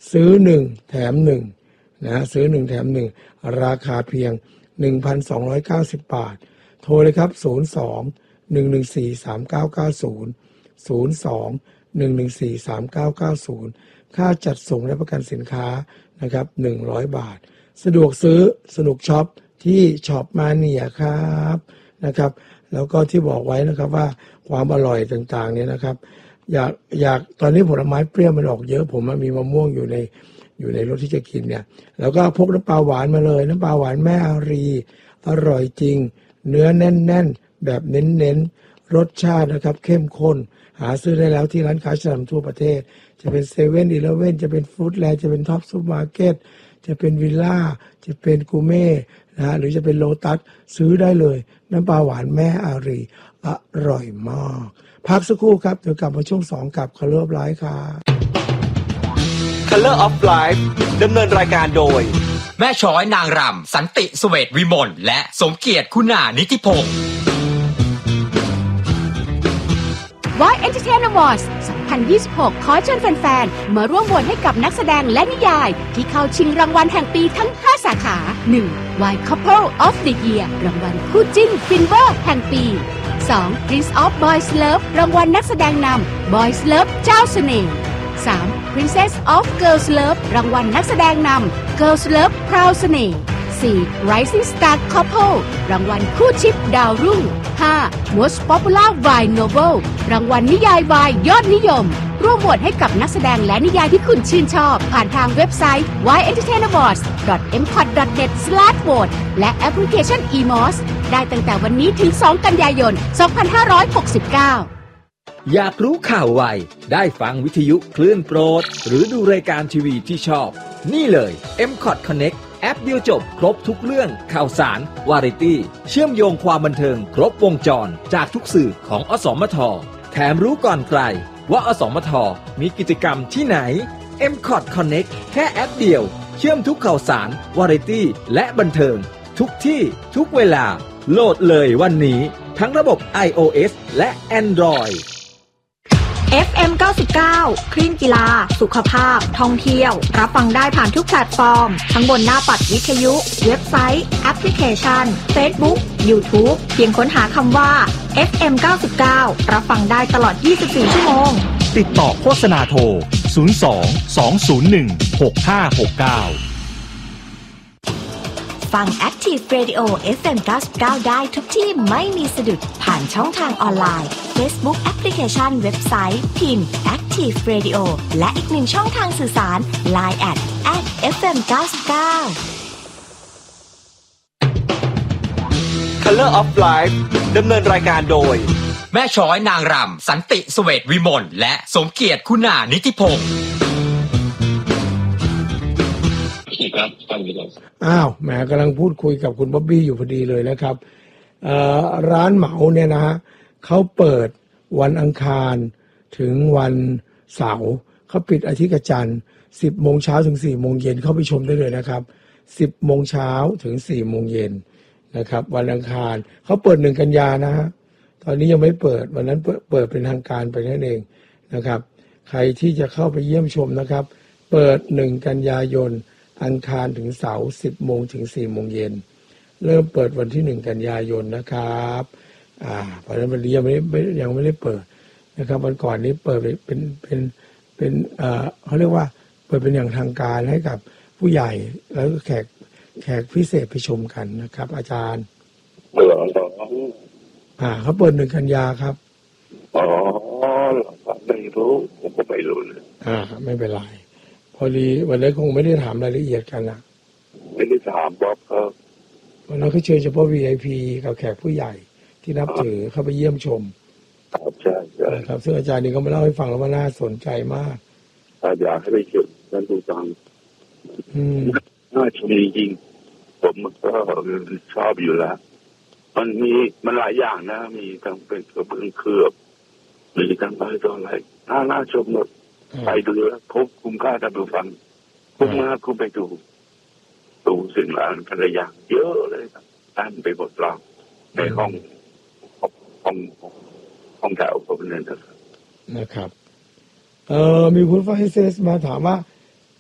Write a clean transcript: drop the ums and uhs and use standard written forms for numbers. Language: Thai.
ซื้อ1แถม1นะซื้อ1แถม1ราคาเพียง 1,290 บาทโทรเลยครับ02-114-3990 ค่าจัดส่งและประกันสินค้านะครับ100 บาทสะดวกซื้อสนุกช็อปที่ช็อปมาเนียครับนะครับแล้วก็ที่บอกไว้นะครับว่าความอร่อยต่างๆเนี่ยนะครับอยากตอนนี้ผลไม้เปรี้ยวมันออกเยอะผมมีมะม่วงอยู่ในรถที่จะกินเนี่ยแล้วก็พกน้ำปลาหวานมาเลยน้ำปลาหวานแม่อารีอร่อยจริงเนื้อแน่นๆแบบเน้นๆรสชาตินะครับเข้มข้นหาซื้อได้แล้วที่ร้านค้าชั้นนำทั่วประเทศจะเป็นเซเว่นอีเลฟเว่นจะเป็นฟู้ดแลนด์จะเป็นท็อปซูเปอร์มาร์เก็ตจะเป็นวิลล่าจะเป็นกูเม่นะหรือจะเป็นโลตัสซื้อได้เลยน้ำปลาหวานแม่อารีอร่อยมากพักสักครู่ครับเดี๋ยวกลับมาช่วง2กับ Color of Life ครับ Color of Life ดำเนินรายการโดยแม่ช้อยนางรำสันติเสวตวิมลและสมเกียรติคุณานิติพงศ์ Voice Entertainment Awards 2026 ขอเชิญแฟนๆมาร่วมโหวตให้กับนักแสดงและนิยายที่เข้าชิงรางวัลแห่งปีทั้ง5สาขา 1. Why Couple of the Year รางวัลคู่จิ้นฟินเวอร์แห่งปี 2. Prince of Boys Love รางวัลนักแสดงนำ Boys Love เจ้าเสน่ห์ 3. Princess of Girls Love รางวัลนักแสดงนำ Girls Love พราวเสน่ห์ 4. Rising Star Couple รางวัลคู่ชิปดาวรุ่ง 5. Most Popular Wine Novel รางวัลนิยายวายยอดนิยมร่วมโหวตให้กับนักแสดงและนิยายที่คุณชื่นชอบผ่านทางเว็บไซต์ wyentertainawards.mcot.net/vote และแอปพลิเคชัน eMOS ได้ตั้งแต่วันนี้ถึง2กันยายน 2569 อยากรู้ข่าวไวได้ฟังวิทยุคลื่นโปรดหรือดูรายการทีวีที่ชอบนี่เลย MCOT Connect แอปเดียวจบครบทุกเรื่องข่าวสารวาไรตี้เชื่อมโยงความบันเทิงครบวงจรจากทุกสื่อของอสมทแถมรู้ก่อนใครว่าอสมทมีกิจกรรมที่ไหน MCOT Connect แค่แอปเดียวเชื่อมทุกข่าวสารวาไรตี้และบันเทิงทุกที่ทุกเวลาโหลดเลยวันนี้ทั้งระบบ iOS และ Android FM 99 คลื่นกีฬาสุขภาพท่องเที่ยวรับฟังได้ผ่านทุกแพลตฟอร์มทั้งบนหน้าปัดวิทยุเว็บไซต์แอปพลิเคชัน Facebook YouTube เพียงค้นหาคำว่า FM 99รับฟังได้ตลอด24ชั่วโมงติดต่อโฆษณาโทร02 201 6569 ฟัง Active Radio FM 99ได้ทุกที่ไม่มีสะดุดผ่านช่องทางออนไลน์ Facebook แอปพลิเคชันเว็บไซต์พิมพ์ Active Radio และอีกหนึ่งช่องทางสื่อสาร Line @FM 99 Color of Life ดำเนินรายการโดยแม่ช้อยนางรำสันติเสวตวิมลและสมเกียรติคุณานิติพงศ์อ้าวแหมกำลังพูดคุยกับคุณบ๊อบบี้อยู่พอดีเลยนะครับร้านเหมาเนี่ยนะฮะเขาเปิดวันอังคารถึงวันเสาร์เขาปิดอาทิตย์กับจันทร์ 10 โมงเช้าถึง 4 โมงเย็นเข้าไปชมได้เลยนะครับ 10 โมงเช้าถึง 4 โมงเย็นนะครับวันอังคารเขาเปิด1 กันยานะฮะตอนนี้ยังไม่เปิดวันนั้นเปิดเป็นทางการไปนั่นเองนะครับใครที่จะเข้าไปเยี่ยมชมนะครับเปิด1 กันยายนอังคารถึงเสาร์ 10 โมงถึง 4 โมงเย็นเริ่มเปิดวันที่1 กันยายนนะครับเพราะฉะนั้นวันนี้ยังไม่ได้เปิดนะครับวันก่อนนี้เปิดเป็นเขาเรียกว่าเปิดเป็นอย่างทางการให้กับผู้ใหญ่แล้วก็แขกพิเศษไปชมกันนะครับอาจารย์เขาเปิด1 กันยาครับไม่รู้ผมก็ไม่รู้เลยไม่เป็นไรพอดีวันนี้คงไม่ได้ถามรายละเอียดกันนะไม่ได้ถามบ๊อบครับวันนั้นเขาเชิญเฉพาะ VIP กับแขกผู้ใหญ่ที่นับถือเข้าไปเยี่ยมชมใช่ครับซึ่งอาจารย์นี่ก็มาเล่าให้ฟังแล้วว่าน่าสนใจมากอยากให้ไปเชิญท่านผู้ฟังน่าชมจริงๆผมก็ชอบอยู่แล้วมันหลายอย่างนะมีทั้งเป็นกระเบื้องเคลือบมีทั้งอะไรน่าชมหมดไปดูแล้วคุ้มค่าท่านผู้ฟังคุ้มมากคุ้มไปดูสิ่งเหล่านั้นกันอย่างเยอะเลยครับท่านไปหมดเราในห้องแถวผมเนี่ยนะครับมีคุณฟาเซสมาถามว่า